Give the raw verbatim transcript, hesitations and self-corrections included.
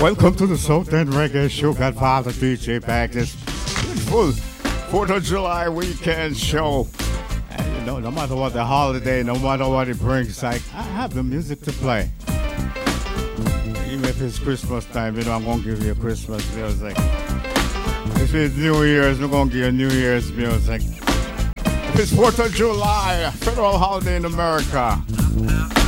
Welcome to the South End Reggae Show. Godfather D J back. This full fourth of July weekend show. And you know, no matter what the holiday, no matter what it brings, like, I have the music to play. Even if it's Christmas time, you know, I'm going to give you Christmas music. If it's New Year's, we're going to give you New Year's music. If it's fourth of July, federal holiday in America.